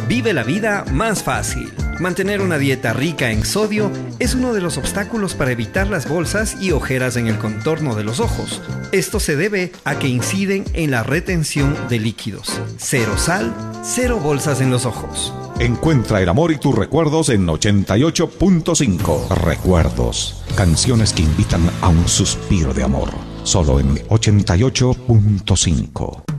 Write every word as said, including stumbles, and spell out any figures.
Vive la vida más fácil. Mantener una dieta rica en sodio es uno de los obstáculos para evitar las bolsas y ojeras en el contorno de los ojos. Esto se debe a que inciden en la retención de líquidos. Cero sal, cero bolsas en los ojos. Encuentra el amor y tus recuerdos en ochenta y ocho punto cinco. Recuerdos. Canciones que invitan a un suspiro de amor. Solo en ochenta y ocho punto cinco.